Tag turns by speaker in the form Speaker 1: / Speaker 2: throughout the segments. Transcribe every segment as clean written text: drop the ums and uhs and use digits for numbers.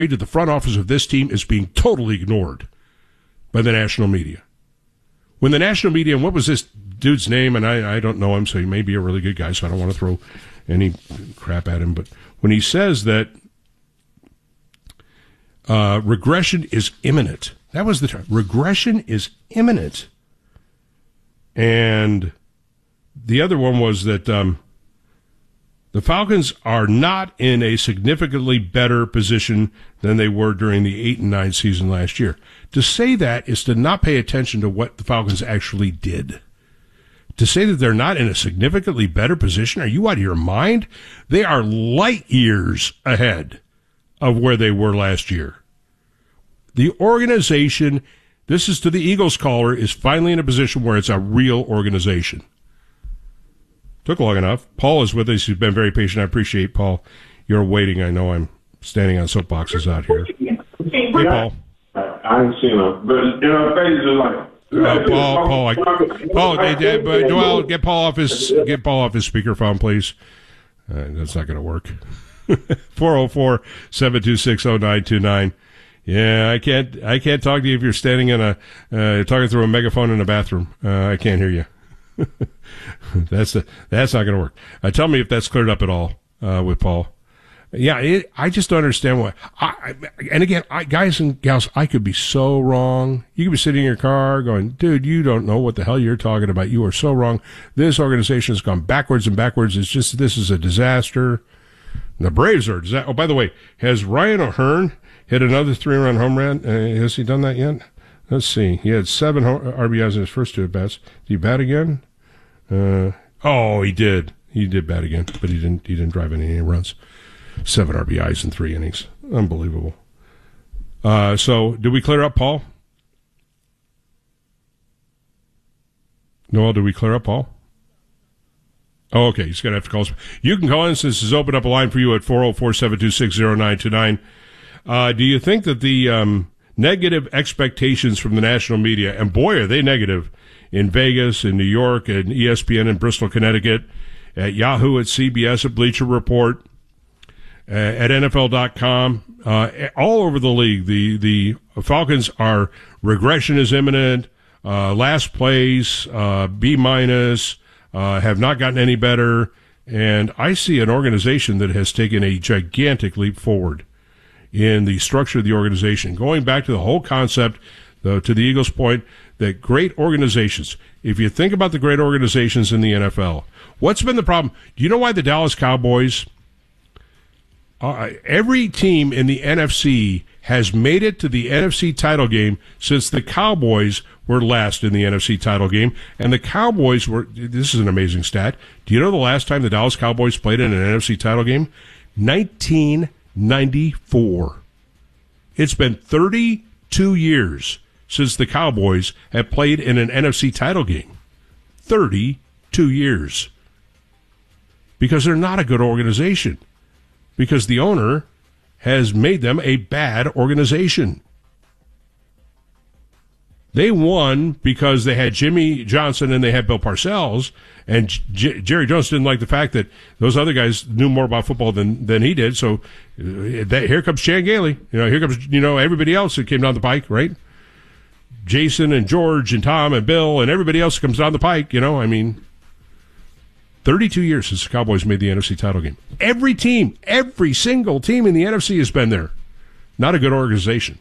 Speaker 1: to the front office of this team is being totally ignored by the national media. When the national media, and what was this dude's name? And I don't know him, so he may be a really good guy, so I don't want to throw any crap at him. But when he says that regression is imminent, that was the term. Regression is imminent. And the other one was that the Falcons are not in a significantly better position than they were during the 8-9 season last year. To say that is to not pay attention to what the Falcons actually did. To say that they're not in a significantly better position, are you out of your mind? They are light years ahead of where they were last year. The organization, this is to the Eagles caller, is finally in a position where it's a real organization. Took long enough. Paul is with us. He's been very patient. I appreciate, Paul, your waiting. I know I'm standing on soapboxes out here. Hey, Paul.
Speaker 2: I ain't seen him, but phases like.
Speaker 1: Paul, Joel, get Paul off his speakerphone, please. That's not going to work. 404-726-0929. Yeah, I can't talk to you if you're standing in talking through a megaphone in a bathroom. I can't hear you. That's not going to work. Tell me if that's cleared up at all with Paul. Yeah, I just don't understand why. And again, guys and gals, I could be so wrong. You could be sitting in your car going, dude, you don't know what the hell you're talking about. You are so wrong. This organization has gone backwards and backwards. It's just, this is a disaster. The Braves are a disaster. Oh, by the way, has Ryan O'Hearn hit another 3-run home run? Has he done that yet? Let's see. He had 7 RBIs in his first 2 at-bats. Did he bat again? He did. He did bat again, but he didn't drive any runs. 7 RBIs in 3 innings. Unbelievable. So, did we clear up Paul? Noel, did we clear up Paul? Oh, okay. He's going to have to call us. You can call in since this has opened up a line for you at 404-726-0929. Do you think that the negative expectations from the national media, and boy, are they negative, in Vegas, in New York, and ESPN in Bristol, Connecticut, at Yahoo, at CBS, at Bleacher Report, at NFL.com, all over the league, the Falcons are, regression is imminent, last place, B-, have not gotten any better, and I see an organization that has taken a gigantic leap forward in the structure of the organization, going back to the whole concept, to the Eagles' point, that great organizations, if you think about the great organizations in the NFL, what's been the problem? Do you know why the Dallas Cowboys, every team in the NFC has made it to the NFC title game since the Cowboys were last in the NFC title game, and the Cowboys were, this is an amazing stat, do you know the last time the Dallas Cowboys played in an NFC title game? 1994. It's been 32 years since the Cowboys have played in an NFC title game. 32 years. Because they're not a good organization. Because the owner has made them a bad organization. They won because they had Jimmy Johnson and they had Bill Parcells, and Jerry Jones didn't like the fact that those other guys knew more about football than he did. So here comes Chan Gailey. Here comes everybody else that came down the pike, right? Jason and George and Tom and Bill and everybody else comes down the pike. 32 years since the Cowboys made the NFC title game. Every single team in the NFC has been there. Not a good organization.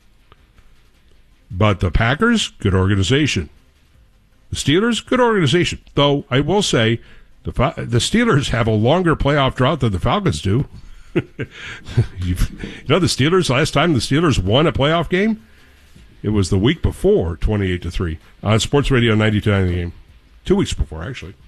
Speaker 1: But the Packers, good organization. The Steelers, good organization. Though, I will say, the Steelers have a longer playoff drought than the Falcons do. The Steelers, last time the Steelers won a playoff game, it was the week before, 28-3, on Sports Radio 92.9 The Game. 2 weeks before, actually.